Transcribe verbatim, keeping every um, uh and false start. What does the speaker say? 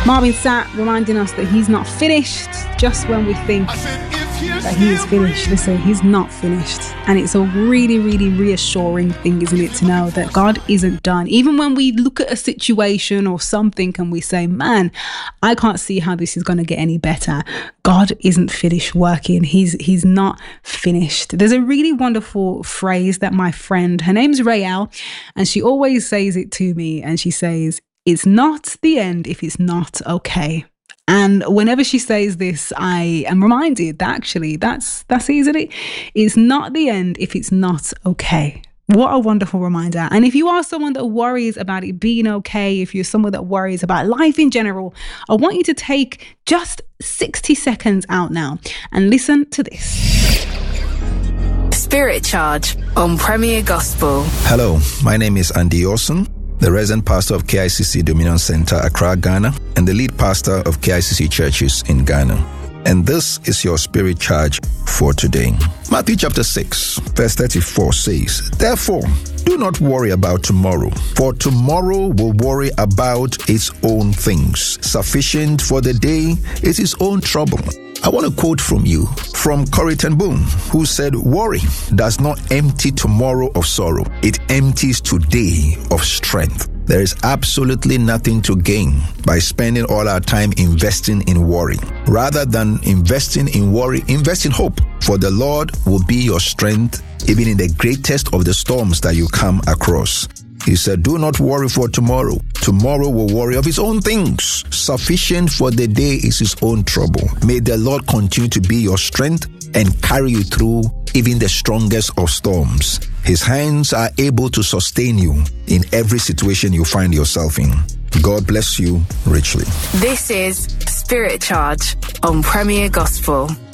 Marvin Sapp reminding us that he's not finished just when we think that he is finished. Listen, he's not finished. And it's a really, really reassuring thing, isn't it, to know that God isn't done. Even when we look at a situation or something and we say, man, I can't see how this is going to get any better. God isn't finished working. He's he's not finished. There's a really wonderful phrase that my friend, her name's Raelle, and she always says it to me, and she says, it's not the end if it's not okay. And whenever she says this, I am reminded that actually that's that's easily, it's not the end if it's not okay. What a wonderful reminder. And if you are someone that worries about it being okay, if you're someone that worries about life in general, I want you to take just sixty seconds out now and listen to this. Spirit Charge on Premier Gospel. Hello, my name is Andy Orson, the resident pastor of K I C C Dominion Center, Accra, Ghana, and the lead pastor of K I C C churches in Ghana. And this is your spirit charge for today. Matthew chapter six, verse thirty-four says, therefore, do not worry about tomorrow, for tomorrow will worry about its own things. Sufficient for the day is its own trouble. I want to quote from you, from Corrie ten Boom, who said, worry does not empty tomorrow of sorrow. It empties today of strength. There is absolutely nothing to gain by spending all our time investing in worry. Rather than investing in worry, invest in hope. For the Lord will be your strength, even in the greatest of the storms that you come across. He said, do not worry for tomorrow. Tomorrow will worry of its own things. Sufficient for the day is its own trouble. May the Lord continue to be your strength and carry you through even the strongest of storms. His hands are able to sustain you in every situation you find yourself in. God bless you richly. This is Spirit Charge on Premier Gospel.